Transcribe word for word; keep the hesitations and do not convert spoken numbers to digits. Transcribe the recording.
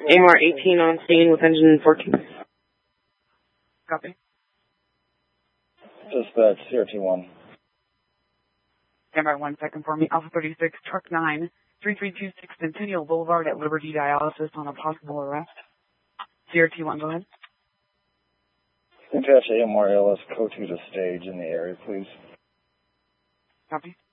A M R eighteen on scene with engine fourteen. Copy. Dispatch, C R T one. Stand by one second for me. Alpha thirty-six, truck nine, three three two six Centennial Boulevard at Liberty Dialysis on a possible arrest. C R T one, go ahead. Attach A M R L S code to the stage in the area, please. Copy.